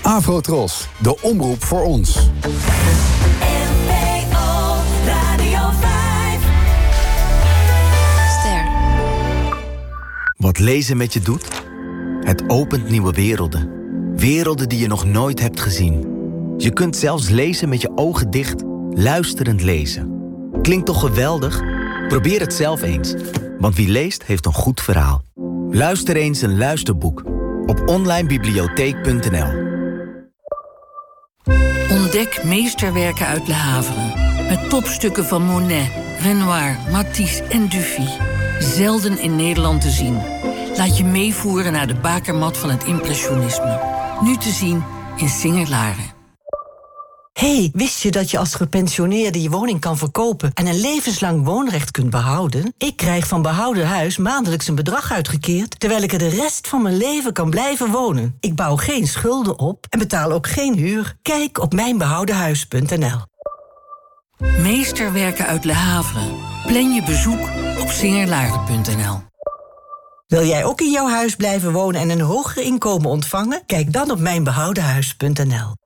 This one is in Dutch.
Afrotros, de omroep voor ons. NPO Radio 5. Ster. Wat lezen met je doet? Het opent nieuwe werelden. Werelden die je nog nooit hebt gezien. Je kunt zelfs lezen met je ogen dicht, luisterend lezen. Klinkt toch geweldig? Probeer het zelf eens. Want wie leest, heeft een goed verhaal. Luister eens een luisterboek op onlinebibliotheek.nl. Ontdek meesterwerken uit Le Havre. Met topstukken van Monet, Renoir, Matisse en Dufy. Zelden in Nederland te zien. Laat je meevoeren naar de bakermat van het impressionisme. Nu te zien in Singer-Laren. Hey, wist je dat je als gepensioneerde je woning kan verkopen en een levenslang woonrecht kunt behouden? Ik krijg van Behouden Huis maandelijks een bedrag uitgekeerd, terwijl ik er de rest van mijn leven kan blijven wonen. Ik bouw geen schulden op en betaal ook geen huur. Kijk op mijnbehoudenhuis.nl. Meesterwerken uit Le Havre. Plan je bezoek op singerlaren.nl. Wil jij ook in jouw huis blijven wonen en een hoger inkomen ontvangen? Kijk dan op mijnbehoudenhuis.nl.